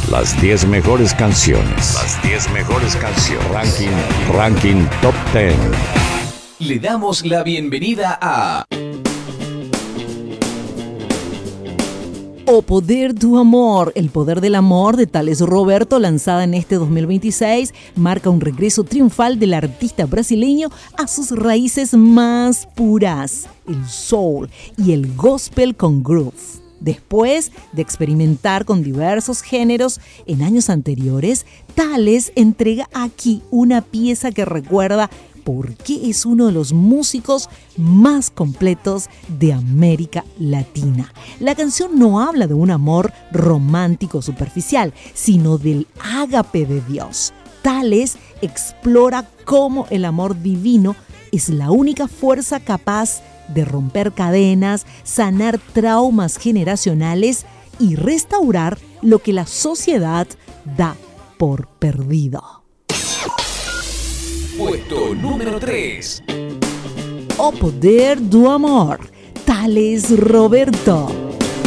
Las 10 mejores canciones. Las 10 mejores canciones. Ranking Top 10. Le damos la bienvenida a O Poder do Amor, el poder del amor de Thales Roberto, lanzada en este 2026, marca un regreso triunfal del artista brasileño a sus raíces más puras, el soul y el gospel con groove. Después de experimentar con diversos géneros en años anteriores, Thales entrega aquí una pieza que recuerda por qué es uno de los músicos más completos de América Latina. La canción no habla de un amor romántico superficial, sino del ágape de Dios. Thales explora cómo el amor divino es la única fuerza capaz de romper cadenas, sanar traumas generacionales y restaurar lo que la sociedad da por perdido. puesto número 3. O Poder do Amor, Thales Roberto.